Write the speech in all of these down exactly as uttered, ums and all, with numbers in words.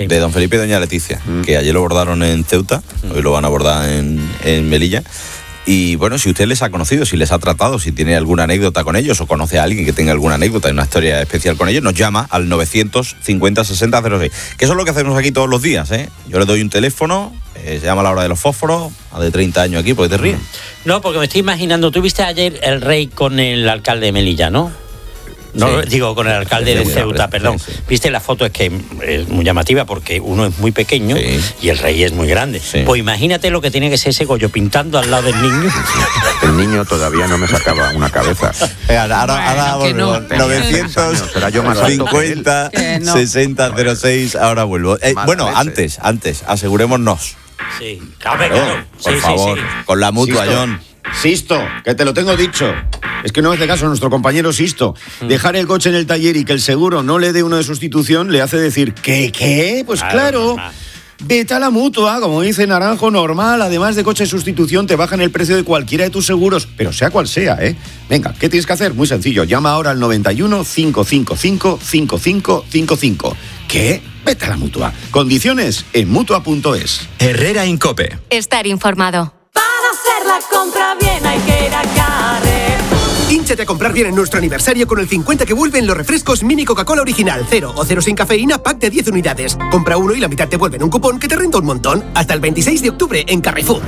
sí. de don Felipe y doña Leticia, mm. que ayer lo bordaron en Ceuta, mm. hoy lo van a bordar en, en Melilla. Y bueno, si usted les ha conocido, si les ha tratado, si tiene alguna anécdota con ellos o conoce a alguien que tenga alguna anécdota y una historia especial con ellos, nos llama al novecientos cincuenta sesenta cero seis. Que eso es lo que hacemos aquí todos los días, ¿eh? Yo le doy un teléfono, eh, se llama a la hora de los fósforos, a de treinta años aquí, porque te ríes. No, porque me estoy imaginando, tú viste ayer el rey con el alcalde de Melilla, ¿no? No, sí. digo, con el alcalde de Ceuta, perdón. Sí, sí. Viste, la foto es que es muy llamativa porque uno es muy pequeño sí. y el rey es muy grande. Sí. Pues imagínate lo que tiene que ser ese Goyo pintando al lado del niño. El niño todavía no me sacaba una cabeza. Eh, ahora ahora bueno, vuelvo. No. novecientos cincuenta sesenta cero seis, ahora vuelvo. Eh, bueno, leche. antes, antes, asegurémonos. Sí, claro, claro. Por sí, favor, sí, sí. con la mutua, Sisto, John. Sisto, que te lo tengo dicho. Es que no hace caso a nuestro compañero Sisto. Mm. Dejar el coche en el taller y que el seguro no le dé uno de sustitución le hace decir, ¿qué, qué? Pues claro, claro. Vete a la mutua, como dice Naranjo, normal. Además de coche de sustitución, te bajan el precio de cualquiera de tus seguros, pero sea cual sea, ¿eh? Venga, ¿qué tienes que hacer? Muy sencillo. Llama ahora al noventa y uno, cinco cinco cinco, cinco cinco cinco cinco. ¿Qué? Vete a la mutua. Condiciones en mutua punto es. Herrera Incope. Estar informado. Para hacer la compra bien hay que ir a Carrefour. Hínchate a comprar bien en nuestro aniversario con el cincuenta que vuelven los refrescos Mini Coca-Cola Original, cero o cero sin cafeína, pack de diez unidades. Compra uno y la mitad te vuelven un cupón que te renta un montón. Hasta el veintiséis de octubre en Carrefour.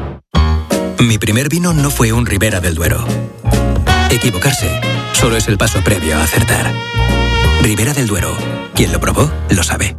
Mi primer vino no fue un Ribera del Duero. Equivocarse solo es el paso previo a acertar. Ribera del Duero. Quien lo probó, lo sabe.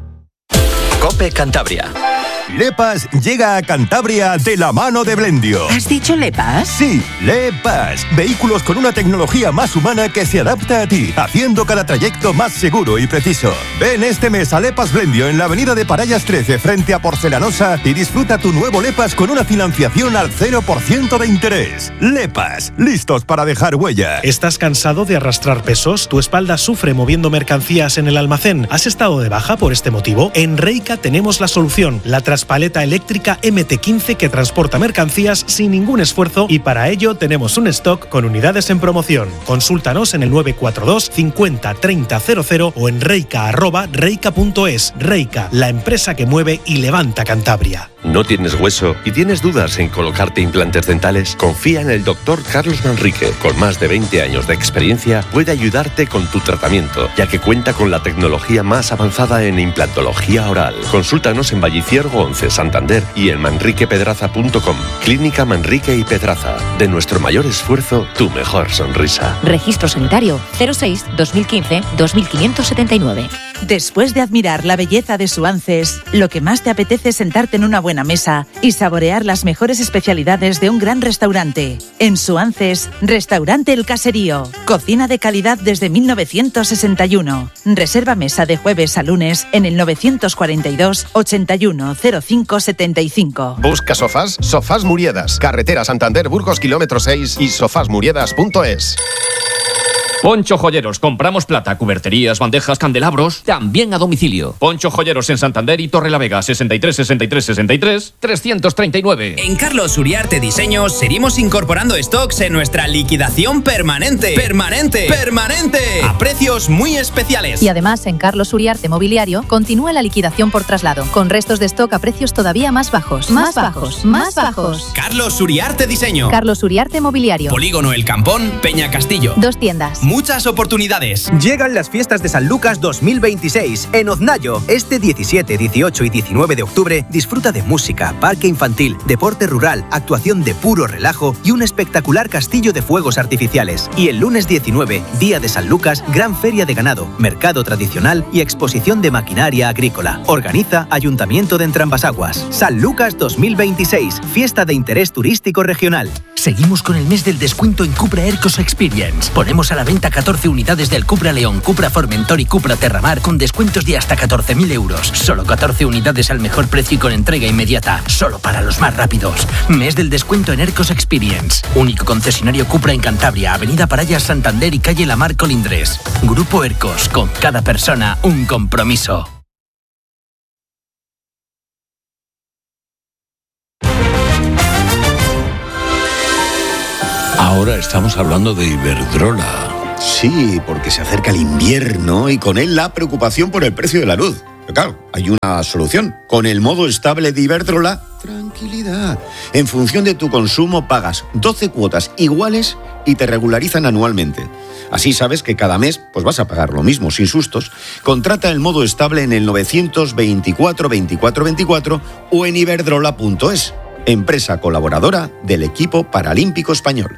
COPE Cantabria. Lepas llega a Cantabria de la mano de Blendio. ¿Has dicho Lepas? Sí, Lepas. Vehículos con una tecnología más humana que se adapta a ti, haciendo cada trayecto más seguro y preciso. Ven este mes a Lepas Blendio en la avenida de Parallas trece frente a Porcelanosa y disfruta tu nuevo Lepas con una financiación al cero por ciento de interés. Lepas, listos para dejar huella. ¿Estás cansado de arrastrar pesos? ¿Tu espalda sufre moviendo mercancías en el almacén? ¿Has estado de baja por este motivo? En Reika tenemos la solución, la Traspaleta eléctrica eme te quince que transporta mercancías sin ningún esfuerzo y para ello tenemos un stock con unidades en promoción. Consúltanos en el nueve cuatro dos cincuenta treinta cero cero o en reika arroba reika punto es. Reika, la empresa que mueve y levanta Cantabria. ¿No tienes hueso y tienes dudas en colocarte implantes dentales? Confía en el doctor Carlos Manrique. Con más de veinte años de experiencia, puede ayudarte con tu tratamiento, ya que cuenta con la tecnología más avanzada en implantología oral. Consúltanos en Valliciergo once, Santander y en manrique pedraza punto com. Clínica Manrique y Pedraza. De nuestro mayor esfuerzo, tu mejor sonrisa. Registro sanitario cero seis dos mil quince dos mil quinientos setenta y nueve. Después de admirar la belleza de Suances, lo que más te apetece es sentarte en una buena mesa y saborear las mejores especialidades de un gran restaurante. En Suances, Restaurante El Caserío. Cocina de calidad desde mil novecientos sesenta y uno. Reserva mesa de jueves a lunes en el novecientos cuarenta y dos ochenta y uno cero cinco setenta y cinco. Busca sofás, Sofás Muriedas. Carretera Santander Burgos, kilómetro seis y sofás muriedas punto es. Poncho Joyeros, compramos plata, cuberterías, bandejas, candelabros, también a domicilio. Poncho Joyeros en Santander y Torrelavega, sesenta y tres sesenta y tres sesenta y tres trescientos treinta y nueve. En Carlos Uriarte Diseños seguimos incorporando stocks en nuestra liquidación permanente. ¡Permanente! ¡Permanente! A precios muy especiales. Y además en Carlos Uriarte Mobiliario continúa la liquidación por traslado, con restos de stock a precios todavía más bajos. Más, más bajos, más bajos. Carlos Uriarte Diseño. Carlos Uriarte Mobiliario. Polígono El Campón, Peña Castillo. Dos tiendas. Muchas oportunidades. Llegan las fiestas de San Lucas dos mil veintiséis en Oznayo. Este diecisiete, dieciocho y diecinueve de octubre disfruta de música, parque infantil, deporte rural, actuación de puro relajo y un espectacular castillo de fuegos artificiales. Y el lunes diecinueve, día de San Lucas, gran feria de ganado, mercado tradicional y exposición de maquinaria agrícola. Organiza Ayuntamiento de Entrambasaguas. San Lucas dos mil veintiséis, fiesta de interés turístico regional. Seguimos con el mes del descuento en Cupra Aircos Experience. Ponemos a la venta catorce unidades del Cupra León, Cupra Formentor y Cupra Terramar con descuentos de hasta catorce mil euros. Solo catorce unidades al mejor precio y con entrega inmediata. Solo para los más rápidos. Mes del descuento en Aircos Experience. Único concesionario Cupra en Cantabria, Avenida Parallas Santander y calle Lamar Colindres. Grupo Aircos, con cada persona un compromiso. Ahora estamos hablando de Iberdrola. Sí, porque se acerca el invierno y con él la preocupación por el precio de la luz. Pero claro, hay una solución. Con el modo estable de Iberdrola, tranquilidad. En función de tu consumo pagas doce cuotas iguales y te regularizan anualmente. Así sabes que cada mes pues vas a pagar lo mismo, sin sustos. Contrata el modo estable en el novecientos veinticuatro veinticuatro veinticuatro o en iberdrola punto es, empresa colaboradora del equipo paralímpico español.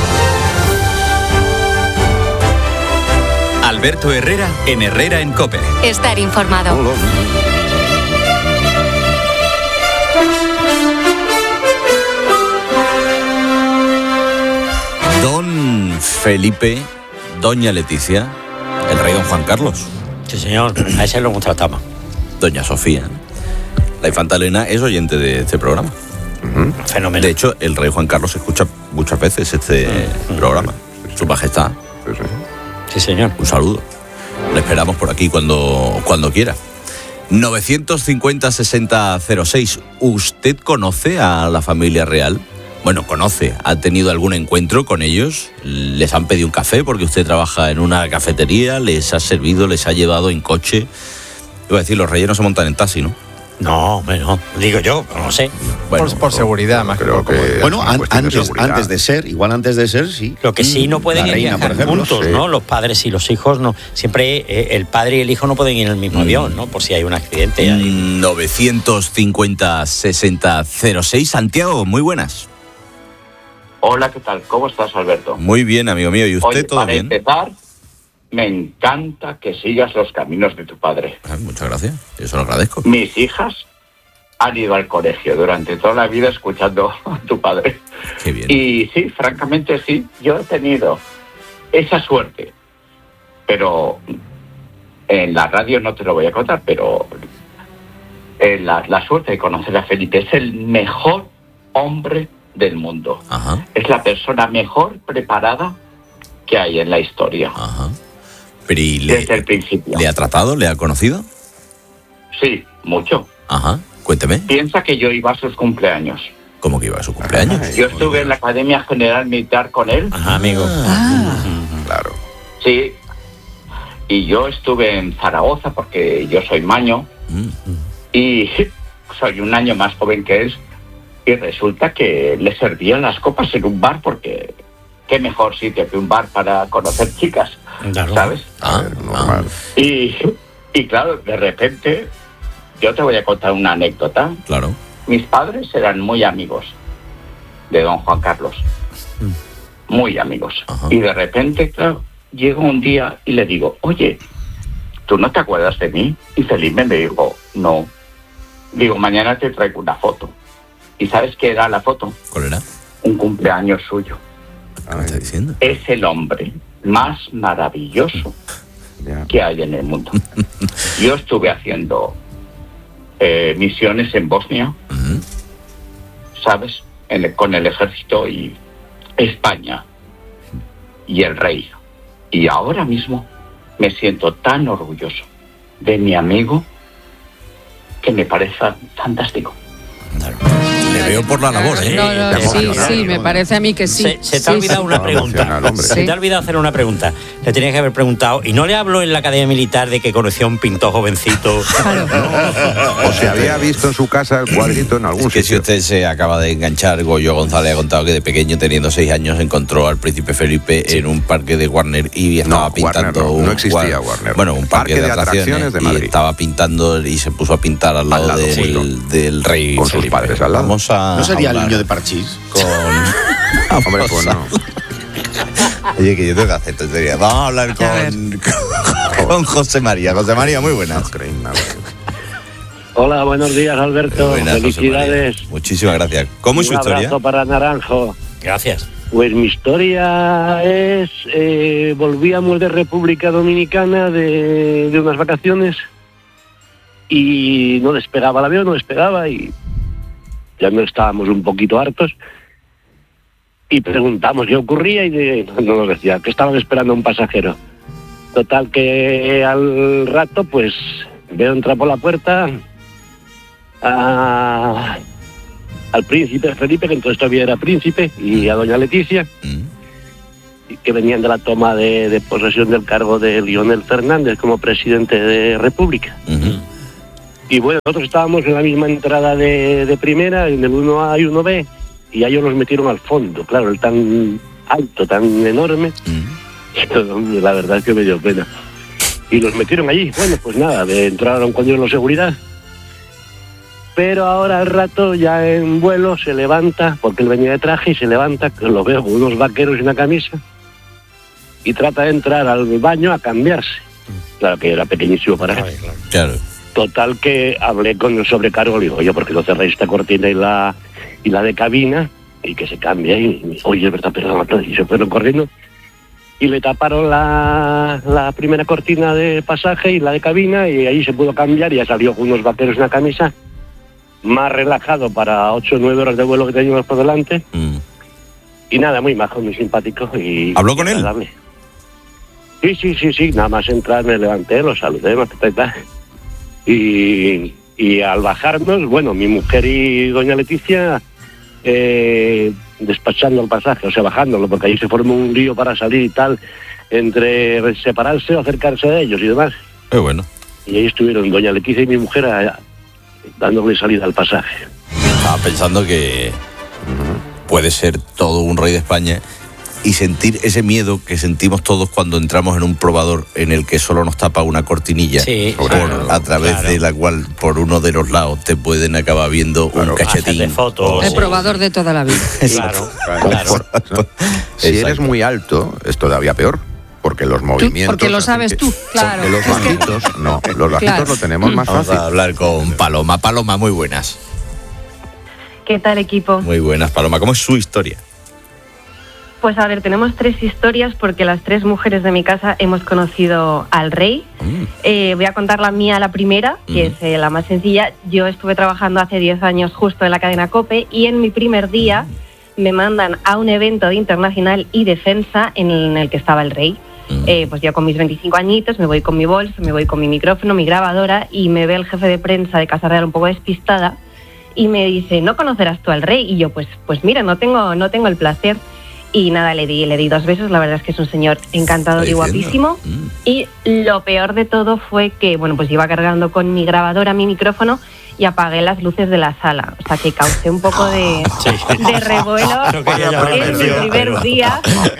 Alberto Herrera en Herrera en COPE. Estar informado. Don Felipe, doña Leticia, el rey don Juan Carlos. Sí, señor, a ese lo hemos tratado. Doña Sofía, la infanta Elena es oyente de este programa. Uh-huh. Fenómeno. De hecho, el rey Juan Carlos escucha muchas veces este uh-huh. programa. Su majestad. Sí, sí. Sí, señor. Un saludo. Le esperamos por aquí cuando, cuando quiera. novecientos cincuenta sesenta cero seis. ¿Usted conoce a la familia real? Bueno, conoce. ¿Ha tenido algún encuentro con ellos? ¿Les han pedido un café porque usted trabaja en una cafetería? ¿Les ha servido? ¿Les ha llevado en coche? Iba a decir, los reyes no se montan en taxi, ¿no? No, hombre, no. Digo yo, no sé. Bueno, por, por seguridad, más creo que... que bueno, an, antes, de antes de ser, igual antes de ser, sí. Lo que sí no pueden ir viajar juntos, sí. ¿no? Los padres y los hijos, no. Siempre eh, el padre y el hijo no pueden ir en el mismo mm. avión, ¿no? Por si hay un accidente. Ahí. novecientos cincuenta sesenta cero seis. Santiago, muy buenas. Hola, ¿qué tal? ¿Cómo estás, Alberto? Muy bien, amigo mío. ¿Y usted? Oye, todo para bien? Empezar, me encanta que sigas los caminos de tu padre. Ah, muchas gracias, yo se lo agradezco. Mis hijas han ido al colegio durante toda la vida escuchando a tu padre. Qué bien. Y sí, francamente sí, yo he tenido esa suerte. Pero en la radio no te lo voy a contar, pero en la, la suerte de conocer a Felipe. Es el mejor hombre del mundo. Ajá. Es la persona mejor preparada que hay en la historia. Ajá. Pero ¿y le, desde el principio. ¿Le ha tratado? ¿Le ha conocido? Sí, mucho. Ajá. Cuénteme. Piensa que yo iba a sus cumpleaños. ¿Cómo que iba a su cumpleaños? Yo estuve en la Academia General Militar con él. Ajá, amigo. Ah. Claro. Sí. Y yo estuve en Zaragoza porque yo soy maño. Mm. Y soy un año más joven que él. Y resulta que le servían las copas en un bar porque qué mejor sitio que un bar para conocer chicas, claro. ¿Sabes? Ah, normal. Y, y claro, de repente, yo te voy a contar una anécdota. Claro. Mis padres eran muy amigos de don Juan Carlos. Muy amigos. Ajá. Y de repente, claro, llego un día y le digo, oye, ¿tú no te acuerdas de mí? Y Felipe me dijo, no. Digo, mañana te traigo una foto. ¿Y sabes qué era la foto? ¿Cuál era? Un cumpleaños suyo. ¿Qué me está diciendo? Es el hombre más maravilloso yeah. que hay en el mundo. Yo estuve haciendo eh, misiones en Bosnia, uh-huh. ¿sabes? En el, con el ejército y España y el rey. Y ahora mismo me siento tan orgulloso de mi amigo que me parece fantástico. Claro. Le veo por la labor, ¿eh? No, no, sí, sí, me parece a mí que sí. Se, se te ha sí, olvidado sí. una pregunta. Sí. Se te ha olvidado hacer una pregunta. Le tenías que haber preguntado, y no le hablo en la Academia Militar de que conoció a un pintor jovencito. Claro. No. O se había visto en su casa el cuadrito en algún es que sitio. Si usted se acaba de enganchar, Goyo González ha contado que de pequeño, teniendo seis años, encontró al príncipe Felipe sí. en un parque de Warner y estaba no, pintando Warner no, un, no existía Warner. Bueno, un parque, parque de, de atracciones, atracciones de Madrid. Y estaba pintando y se puso a pintar al lado, al lado del, sí. del rey con Felipe. sus padres al lado. Vamos a ¿No sería el niño de Parchís? Con... Hombre, pues no. Oye, que yo tengo que hacer tonterías. Vamos a hablar con, con, con José María. José María, muy buenas. No Hola, buenos días, Alberto. Buenas, felicidades. Muchísimas gracias. ¿Cómo es su historia? Un abrazo para Naranjo. Gracias. Pues mi historia es... Eh, volvíamos de República Dominicana de, de unas vacaciones y no despegaba el avión, no despegaba y ya no estábamos un poquito hartos y preguntamos qué ocurría y de, no nos decía que estaban esperando a un pasajero. Total que al rato pues veo entrar por la puerta a, al príncipe Felipe, que entonces todavía era príncipe, y a doña Leticia, mm. que venían de la toma de, de posesión del cargo de Lionel Fernández como presidente de República. Mm-hmm. Y bueno, nosotros estábamos en la misma entrada de, de primera, en el uno A y uno B, y a ellos los metieron al fondo, claro, el tan alto, tan enorme, mm. la verdad es que me dio pena. Y los metieron allí, bueno, pues nada, entraron con ellos los seguridad. Pero ahora al rato ya en vuelo se levanta, porque él venía de traje y se levanta, que lo veo con unos vaqueros y una camisa, y trata de entrar al baño a cambiarse. Claro que era pequeñísimo para él. Claro. Total que hablé con el sobrecargo, le digo, oye, ¿por qué no cerráis esta cortina y la y la de cabina? Y que se cambie. Y, oye, es verdad, perdón, y se fueron corriendo. Y le taparon la, la primera cortina de pasaje y la de cabina, y ahí se pudo cambiar, y ya salió con unos vaqueros y una camisa, más relajado para ocho o nueve horas de vuelo que teníamos por delante. Mm. Y nada, muy majo, muy simpático. Y ¿habló con él? Agradable. Sí, sí, sí, sí, nada más entrar me levanté, lo saludé, más tal, tal. Y, y al bajarnos, bueno, mi mujer y doña Leticia eh, despachando el pasaje, o sea, bajándolo, porque ahí se formó un lío para salir y tal, entre separarse o acercarse de ellos y demás. Qué bueno. Y ahí estuvieron doña Leticia y mi mujer a, dándole salida al pasaje. Estaba pensando que puede ser todo un rey de España y sentir ese miedo que sentimos todos cuando entramos en un probador en el que solo nos tapa una cortinilla, sí, por, claro, a través claro. de la cual por uno de los lados te pueden acabar viendo claro, un cachetín. Fotos. El probador de toda la vida. Claro, claro. claro. Si Exacto. eres muy alto, es todavía peor. Porque los movimientos... Porque lo sabes tú, claro. Porque los bajitos, no, los bajitos claro. lo tenemos más Vamos fácil. Vamos a hablar con Paloma. Paloma, muy buenas. ¿Qué tal, equipo? Muy buenas, Paloma. ¿Cómo es su historia? Pues a ver, tenemos tres historias porque las tres mujeres de mi casa hemos conocido al rey. Mm. Eh, voy a contar la mía, la primera, que mm. es eh, la más sencilla. Yo estuve trabajando hace diez años justo en la cadena COPE y en mi primer día mm. me mandan a un evento de internacional y defensa en el, en el que estaba el rey. Mm. Eh, pues yo con mis veinticinco añitos me voy con mi bolso, me voy con mi micrófono, mi grabadora y me ve el jefe de prensa de Casa Real un poco despistada y me dice, ¿no conocerás tú al rey? Y yo, pues, pues mira, no tengo, no tengo el placer. Y nada, le di, le di dos besos, la verdad es que es un señor encantador y guapísimo. Mm. Y lo peor de todo fue que, bueno, pues iba cargando con mi grabadora, mi micrófono, y apagué las luces de la sala. O sea, que causé un poco de, sí. de revuelo en mi primer pero... día.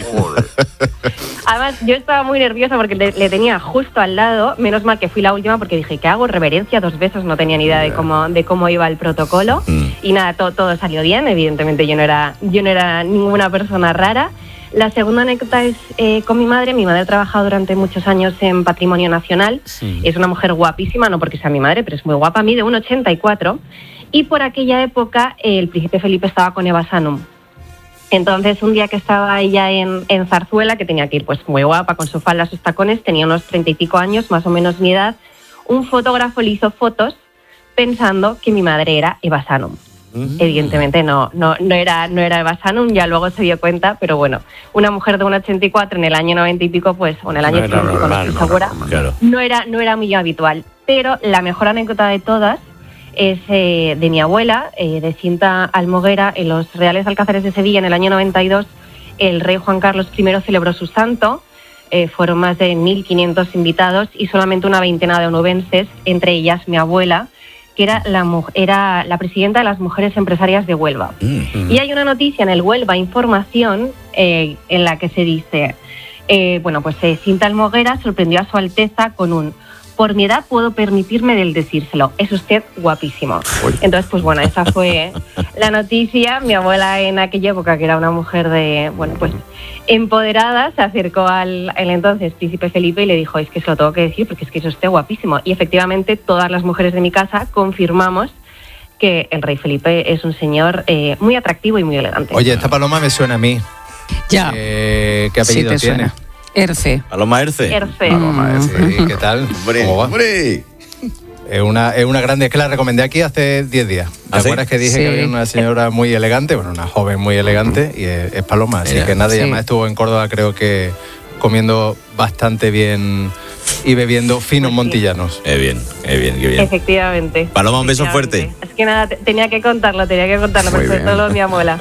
Además, yo estaba muy nerviosa porque le, le tenía justo al lado. Menos mal que fui la última porque dije, ¿qué hago? Reverencia, dos besos, no tenía ni idea de cómo, de cómo iba el protocolo. Mm. Y nada, todo, todo salió bien. Evidentemente yo no era, yo no era ninguna persona rara. La segunda anécdota es eh, con mi madre. Mi madre ha trabajado durante muchos años en Patrimonio Nacional. Sí. Es una mujer guapísima, no porque sea mi madre, pero es muy guapa. Mide uno ochenta y cuatro. Y por aquella época eh, el príncipe Felipe estaba con Eva Sanum. Entonces, un día que estaba ella en, en Zarzuela, que tenía que ir pues muy guapa, con su falda, sus tacones, tenía unos treinta y pico años, más o menos mi edad, un fotógrafo le hizo fotos pensando que mi madre era Eva Sanum. Mm. Evidentemente no, no, no, era, no era Eva Sanum, ya luego se dio cuenta, pero bueno, una mujer de uno ochenta y cuatro en el año noventa y pico, pues, o en el año ochenta y pico, no estoy segura, claro. no, era, no era muy habitual. Pero la mejor anécdota de todas es eh, de mi abuela, eh, de Cinta Almoguera, en los Reales Alcázares de Sevilla en el año noventa y dos, el rey Juan Carlos primero celebró su santo, eh, fueron más de mil quinientos invitados y solamente una veintena de onubenses, entre ellas mi abuela, que era la, era la presidenta de las mujeres empresarias de Huelva. Mm-hmm. Y hay una noticia en el Huelva Información eh, en la que se dice, eh, bueno, pues eh, Cinta Almoguera sorprendió a su Alteza con un por mi edad puedo permitirme del decírselo, es usted guapísimo. Uy. Entonces, pues bueno, esa fue la noticia. Mi abuela en aquella época, que era una mujer de, bueno, pues empoderada, se acercó al, al entonces príncipe Felipe y le dijo, es que se lo tengo que decir porque es que es usted guapísimo. Y efectivamente todas las mujeres de mi casa confirmamos que el rey Felipe es un señor eh, muy atractivo y muy elegante. Oye, esta paloma me suena a mí. Ya. Eh, ¿Qué apellido sí tiene? Suena. Erce. Paloma Erce. Erce. Paloma Erce. ¿Y qué tal? Hombre, ¿Cómo va? hombre. Es una, es una grande, es que la recomendé aquí hace diez días. ¿Te ¿Ah, acuerdas sí? que dije sí. que había una señora muy elegante? Bueno, una joven muy elegante y es, es Paloma. Así Mira, que nada, sí. además estuvo en Córdoba, creo que comiendo bastante bien y bebiendo finos montillanos. Eh bien, eh bien, qué bien. Efectivamente. Paloma, un beso fuerte. Es que nada, tenía que contarlo, tenía que contarlo, pero sobre todo mi abuela.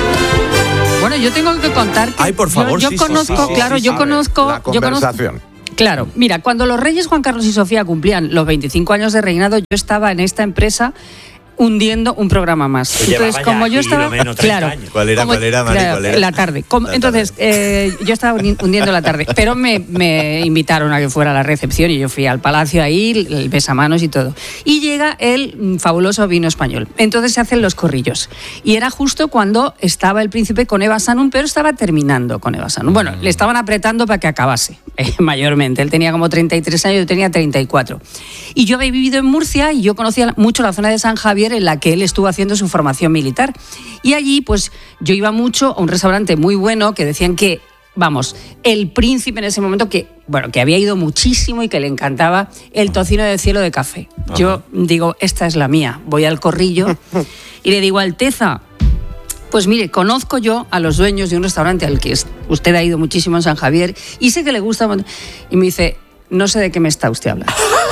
Bueno, yo tengo que contar que Ay, por favor, yo, yo sí, conozco, sí, sí, claro, sí, yo sí, conozco, la yo conozco, Claro, mira, cuando los reyes Juan Carlos y Sofía cumplían los veinticinco años de reinado, yo estaba en esta empresa hundiendo un programa más. Entonces, como yo estaba, claro, ¿cuál era, como, cuál era, Mari, claro, cuál era? La tarde. Como, la entonces, tarde. Eh, yo estaba hundiendo la tarde, pero me, me invitaron a que fuera a la recepción y yo fui al palacio ahí, el besamanos y todo. Y llega el fabuloso vino español. Entonces se hacen los corrillos. Y era justo cuando estaba el príncipe con Eva Sanum, pero estaba terminando con Eva Sanum. Bueno, le estaban apretando para que acabase, eh, mayormente. Él tenía como treinta y tres años, yo tenía treinta y cuatro. Y yo había vivido en Murcia y yo conocía mucho la zona de San Javier, en la que él estuvo haciendo su formación militar. Y allí, pues, yo iba mucho a un restaurante muy bueno que decían que, vamos, el príncipe en ese momento, que, bueno, que había ido muchísimo y que le encantaba el tocino de cielo de café. Ajá. Yo digo, esta es la mía. Voy al corrillo y le digo, Alteza, pues mire, conozco yo a los dueños de un restaurante al que usted ha ido muchísimo en San Javier y sé que le gusta. Y me dice, no sé de qué me está usted hablando.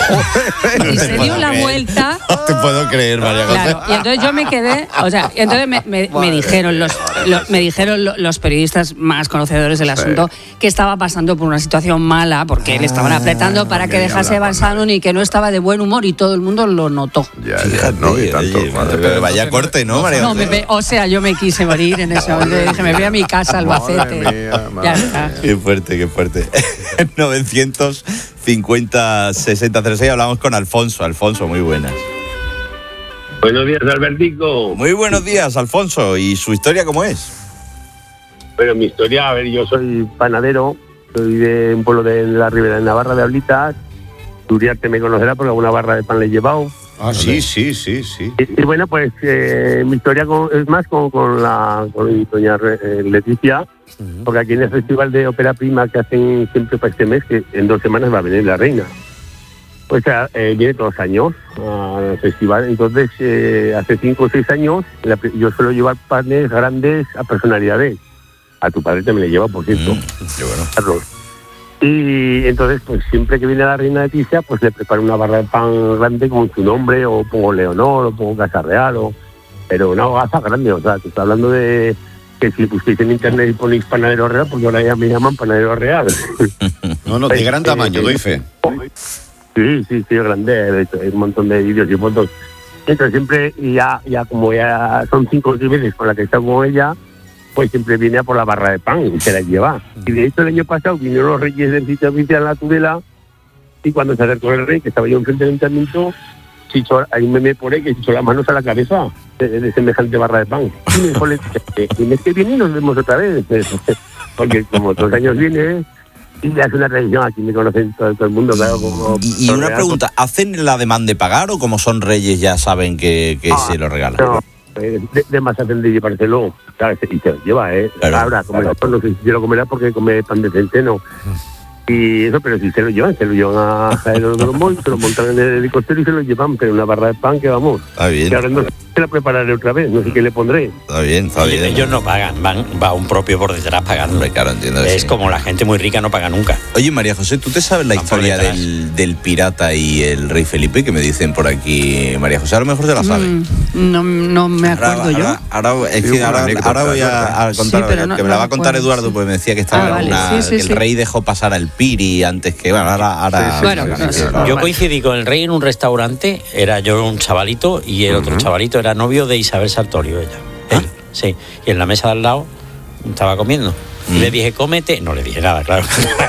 Y se dio la vuelta. No te puedo creer, María José. Claro, y entonces yo me quedé, o sea, y entonces me, me, me dijeron los, los me dijeron los periodistas más conocedores del asunto que estaba pasando por una situación mala porque le estaban apretando para que dejase Eva Sanum y que no estaba de buen humor y todo el mundo lo notó. Ya, ya, no, y tanto. Oye, pero vaya corte, ¿no, María José? No, me, o sea, yo me quise morir en ese momento. Dije, me voy a mi casa, Albacete. Mía, ya está. Qué fuerte, qué fuerte. novecientos cincuenta sesenta cero seis hablamos con Alfonso. Alfonso, muy buenas. Buenos días, Albertico. Muy buenos días, Alfonso. ¿Y su historia cómo es? Bueno, mi historia, a ver, yo soy panadero, soy de un pueblo de la Ribera de Navarra, de Ablitas. Uriarte me conocerá porque alguna barra de pan le he llevado. Ah, sí, sí, sí, sí. Y, y bueno, pues eh, mi historia con, es más con, con la con doña eh, Leticia, uh-huh. porque aquí en el Festival de Ópera Prima que hacen siempre para este mes, que en dos semanas va a venir la reina. Pues eh, viene todos los años al festival, entonces eh, hace cinco o seis años la, yo suelo llevar panes grandes a personalidades. A tu padre también le lleva, por cierto. Mm, qué bueno. Carlos. Y entonces, pues siempre que viene la reina Leticia, pues le preparo una barra de pan grande con su nombre, o pongo Leonor, o pongo Casa Real, o... pero una hogaza grande, o sea, te estoy hablando de que si busquéis en internet y ponéis Panadero Real, porque ahora ya me llaman Panadero Real. No, no, de gran tamaño, doy fe. Sí, sí, sí, grande, hay un montón de vídeos y fotos. Entonces siempre, ya, ya como ya son cinco o seis veces con la que he estado con ella, pues siempre viene a por la barra de pan y se la lleva. Y de hecho el año pasado vinieron los reyes del sitio oficial en la Tudela y cuando se acercó el rey, que estaba yo enfrente del ayuntamiento, se echó, ahí me me pone que se echó las manos a la cabeza de, de semejante barra de pan. Y me dijo, el mes que viene nos vemos otra vez. Porque como todos los años viene... Y es una tradición, aquí me conocen todo, todo el mundo, claro. Como y, y una pregunta, ¿hacen la demanda de pagar o como son reyes ya saben que, que ah, se lo regalan? No, de, de más hacen de llevárselo, claro, y se lo lleva, ¿eh? Claro, Ahora, como claro. no sé si se lo comerá porque come pan de centeno. Y eso, pero si se lo llevan, se lo llevan a, a Aerodromo, se lo montan en el helicóptero y se lo llevan, pero una barra de pan que vamos. Está bien. Que ahora no se la prepararé otra vez, no sé qué le pondré. Está bien, está bien. Ellos no pagan, van, va un propio por detrás pagando. Claro, entiendo. Es sí. como la gente muy rica no paga nunca. Oye, María José, ¿tú te sabes la van historia del, del pirata y el rey Felipe? Que me dicen por aquí, María José, a lo mejor te la sabe. Mm, no, no me acuerdo ahora, yo. Ahora, ahora, es que ahora, ahora voy a, a contar, sí, no, que me la va a contar Eduardo, pues me decía que estaba ah, vale. una, sí, sí, que el sí. rey dejó pasar al piri antes que, bueno, ahora... ahora sí, sí, bueno, no, sí, no, yo coincidí con el rey en un restaurante, era yo un chavalito y el uh-huh. otro chavalito era novio de Isabel Sartorio, ella. ¿Ah? Él, sí. Y en la mesa de al lado estaba comiendo. Y mm. le dije, cómete. No le dije nada, claro.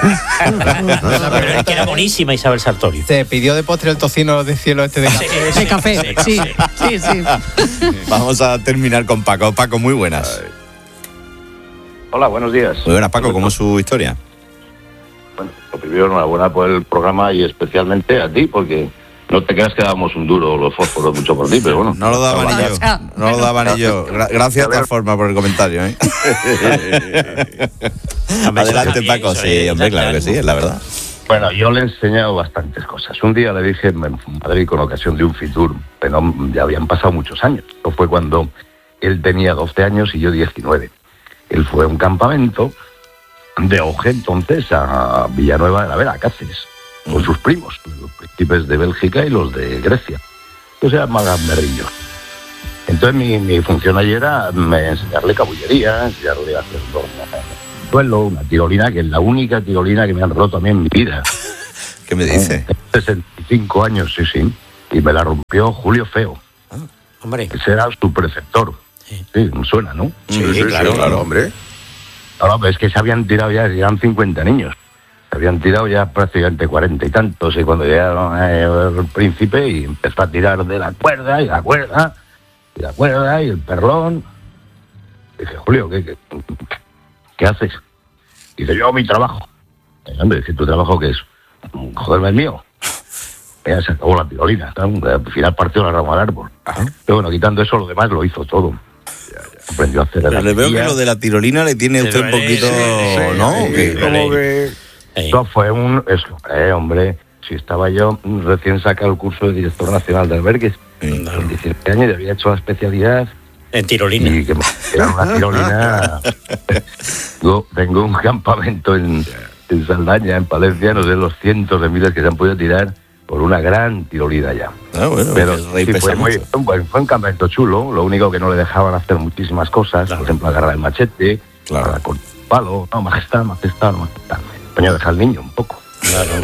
Pero es que era buenísima Isabel Sartorio. ¿Te pidió de postre el tocino de cielo este de café? Sí, sí, de café, sí, sí, sí. Vamos a terminar con Paco. Paco, muy buenas. Hola, buenos días. Muy buenas, Paco. ¿Cómo es su historia? Bueno, lo primero, enhorabuena por el programa y especialmente a ti, porque... No te creas que dábamos un duro los fósforos mucho por ti, pero bueno. No lo daban ni yo. No lo daban ni yo. Gracias de todas formas por el comentario, ¿eh? Adelante, Paco. Sí, hombre, claro que sí, es la verdad. Bueno, yo le he enseñado bastantes cosas. Un día le dije en Madrid con ocasión de un Fitur, pero ya habían pasado muchos años. Esto fue cuando él tenía doce años y yo diecinueve. Él fue a un campamento de Auge, entonces, a Villanueva de la Vera, Cáceres, con sus primos, los príncipes de Bélgica y los de Grecia. Yo se llama Gamberrillo. Entonces mi, mi función ayer era me, enseñarle cabullería, enseñarle a hacer un duelo, una tirolina, que es la única tirolina que me han roto a mí en mi vida. ¿Qué me dice? sesenta y cinco años, sí, sí. Y me la rompió Julio Feo. Ah, hombre. Ese era su preceptor. Sí, sí suena, ¿no? Sí, sí, sí claro, sí, claro, hombre. Ahora, pues es que se habían tirado ya, eran cincuenta niños. Se habían tirado ya prácticamente cuarenta y tantos. Y cuando llegaron eh, el príncipe y empezó a tirar de la cuerda y la cuerda y la cuerda y el perrón. Dije, Julio, ¿qué, qué, qué haces? Dice, yo mi trabajo. Y, hombre, dice, ¿tu trabajo qué es? Joderme el mío. Ya se acabó la tirolina. Al final partió la rama al árbol. Ajá. Pero bueno, quitando eso, lo demás lo hizo todo. Aprendió a hacer Pero le veo que lo de la tirolina le tiene sí, usted un poquito, sí, sí, ¿no? Sí, que, como que... Eso fue un... Eso, eh, hombre, si estaba yo recién sacado el curso de director nacional de albergues, sí, no. Con diecisiete años, y había hecho la especialidad... En tirolina. Y que era una tirolina... Yo tengo un campamento en, en Saldaña, en Palencia, no sé los cientos de miles que se han podido tirar por una gran tirolina ya. Ah, bueno, pero sí, fue, muy, fue, fue un campamento chulo, lo único que no le dejaban hacer muchísimas cosas, claro. Por ejemplo, agarrar el machete, claro. Con palo, no, majestad, majestad, no, majestad. Coño, deja al niño un poco. Claro,